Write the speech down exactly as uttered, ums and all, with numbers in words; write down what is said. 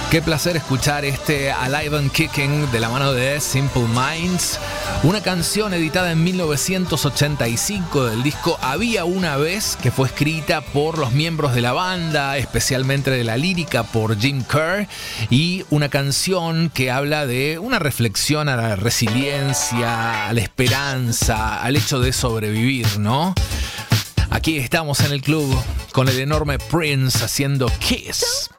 Qué placer escuchar este Alive and Kicking de la mano de Simple Minds, una canción editada en mil novecientos ochenta y cinco del disco Había una vez, que fue escrita por los miembros de la banda, especialmente de la lírica por Jim Kerr, y una canción que habla de una reflexión a la resiliencia, a la esperanza, al hecho de sobrevivir, ¿no? Aquí estamos en el club con el enorme Prince haciendo Kiss.